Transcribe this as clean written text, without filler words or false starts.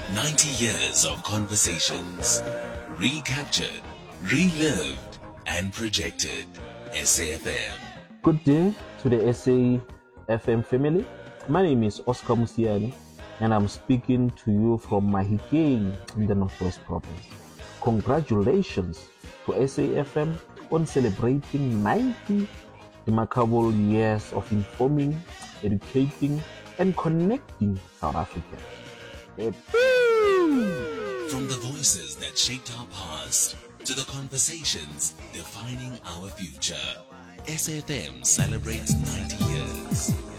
90 years of conversations, recaptured, relived, and projected. SAFM. Good day to the SAFM family. My name is Oscar Musiani and I'm speaking to you from Mahikeng in the Northwest Province. Congratulations to SAFM on celebrating 90 remarkable years of informing, educating, and connecting South Africans. From the voices that shaped our past to the conversations defining our future, SAFM celebrates 90 years.